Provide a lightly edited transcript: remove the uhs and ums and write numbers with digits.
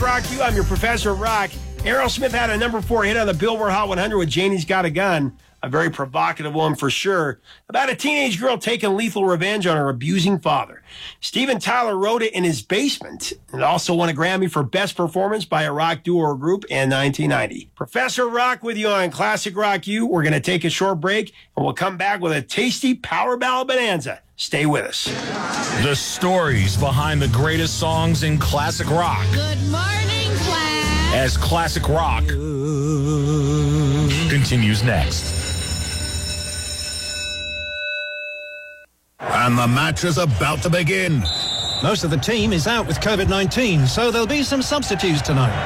Rock You. I'm your professor of rock. Aerosmith had a number 4 hit on the Billboard Hot 100 with Janie's Got a Gun. A very provocative one for sure. About a teenage girl taking lethal revenge on her abusing father. Steven Tyler wrote it in his basement and also won a Grammy for Best Performance by a rock duo or group in 1990. Professor Rock with you on Classic Rock You. We're going to take a short break and we'll come back with a tasty power ballad bonanza. Stay with us. The stories behind the greatest songs in classic rock. Good morning, class. As Classic Rock continues next. And the match is about to begin. Most of the team is out with COVID-19, so there'll be some substitutes tonight.